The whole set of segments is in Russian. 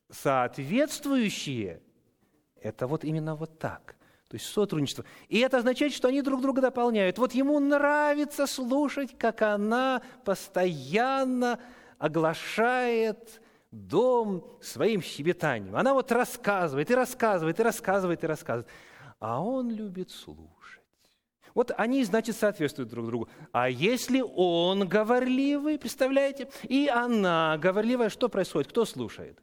соответствующие – это вот именно вот так. То есть сотрудничество. И это означает, что они друг друга дополняют. Вот ему нравится слушать, как она постоянно оглашает дом своим щебетанием. Она вот рассказывает, и рассказывает, и рассказывает, и рассказывает. А он любит слушать. Вот они, значит, соответствуют друг другу. А если он говорливый, представляете, и она говорливая, что происходит? Кто слушает?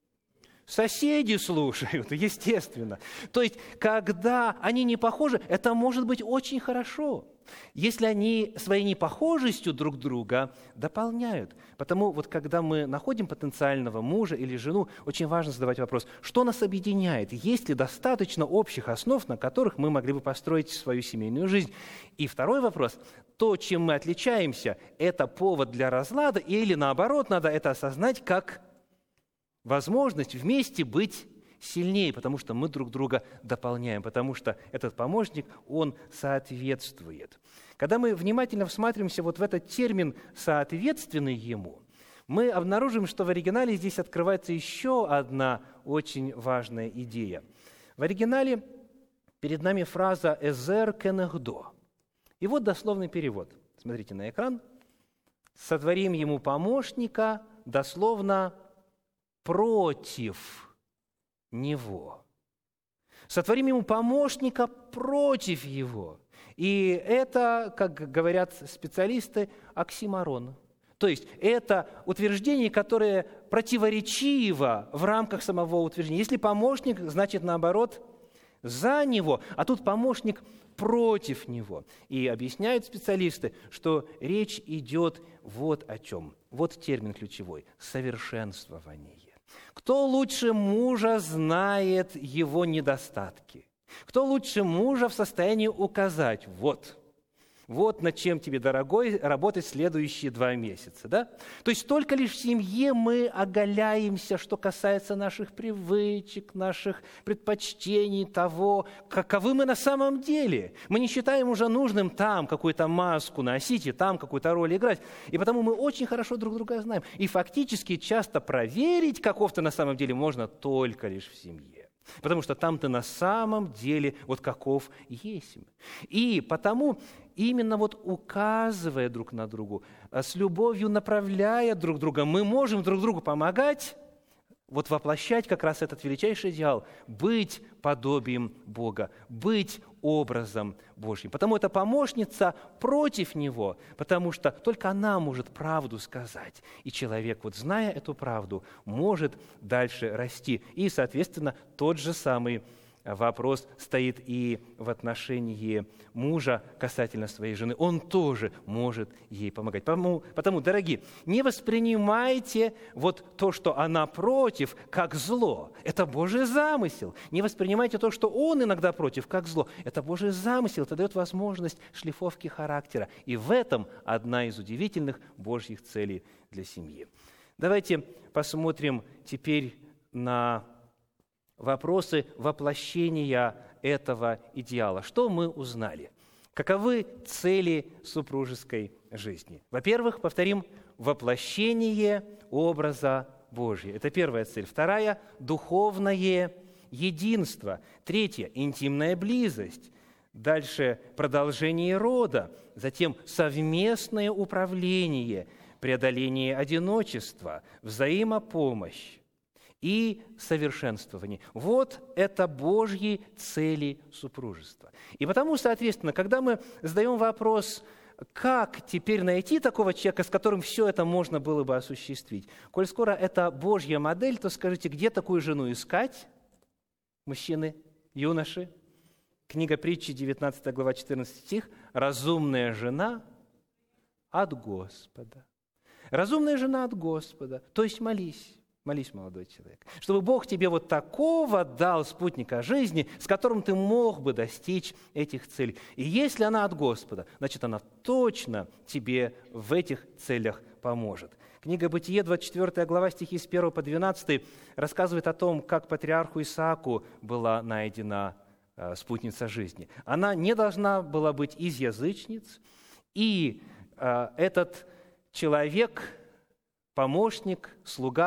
Соседи слушают, естественно. То есть, когда они не похожи, это может быть очень хорошо, если они своей непохожестью друг друга дополняют. Потому вот когда мы находим потенциального мужа или жену, очень важно задавать вопрос, что нас объединяет? Есть ли достаточно общих основ, на которых мы могли бы построить свою семейную жизнь? И второй вопрос, то, чем мы отличаемся, это повод для разлада, или наоборот, надо это осознать как возможность вместе быть сильнее, потому что мы друг друга дополняем, потому что этот помощник, он соответствует. Когда мы внимательно всматриваемся вот в этот термин «соответственный ему», мы обнаружим, что в оригинале здесь открывается еще одна очень важная идея. В оригинале перед нами фраза «эзер кенехдо». И вот дословный перевод. Смотрите на экран. «Сотворим ему помощника», дословно против него. Сотворим ему помощника против его. И это, как говорят специалисты, оксиморон. То есть это утверждение, которое противоречиво в рамках самого утверждения. Если помощник, значит, наоборот, за него, а тут помощник против него. И объясняют специалисты, что речь идет вот о чем. Вот термин ключевой – совершенствование. Кто лучше мужа знает его недостатки? Кто лучше мужа в состоянии указать? Вот над чем тебе, дорогой, работать следующие 2 месяца. Да? То есть только лишь в семье мы оголяемся, что касается наших привычек, наших предпочтений, того, каковы мы на самом деле. Мы не считаем уже нужным там какую-то маску носить и там какую-то роль играть. И потому мы очень хорошо друг друга знаем. И фактически часто проверить, каков ты на самом деле, можно только лишь в семье. Потому что там ты на самом деле вот каков есть. И потому именно вот указывая друг на другу, с любовью направляя друг друга, мы можем друг другу помогать, вот воплощать как раз этот величайший идеал, быть подобием Бога, быть образом Божьим. Потому это помощница против него, потому что только она может правду сказать. И человек, вот зная эту правду, может дальше расти. И, соответственно, тот же самый вопрос стоит и в отношении мужа касательно своей жены. Он тоже может ей помогать. Потому, дорогие, не воспринимайте вот то, что она против, как зло. Это Божий замысел. Не воспринимайте то, что он иногда против, как зло. Это Божий замысел. Это дает возможность шлифовки характера. И в этом одна из удивительных Божьих целей для семьи. Давайте посмотрим теперь на вопросы воплощения этого идеала. Что мы узнали? Каковы цели супружеской жизни? Во-первых, повторим, воплощение образа Божия. Это первая цель. Вторая – духовное единство. Третья – интимная близость. Дальше – продолжение рода. Затем совместное управление, преодоление одиночества, взаимопомощь и совершенствование. Вот это Божьи цели супружества. И потому, соответственно, когда мы задаем вопрос, как теперь найти такого человека, с которым все это можно было бы осуществить, коль скоро это Божья модель, то скажите, где такую жену искать? Мужчины, юноши. Книга Притчи, 19 глава, 14 стих. «Разумная жена от Господа». Разумная жена от Господа, то есть молись. Молись, молодой человек, чтобы Бог тебе вот такого дал спутника жизни, с которым ты мог бы достичь этих целей. И если она от Господа, значит, она точно тебе в этих целях поможет. Книга Бытие, 24 глава, стихи с 1 по 12, рассказывает о том, как патриарху Исааку была найдена спутница жизни. Она не должна была быть из язычниц, и этот человек, помощник, слуга,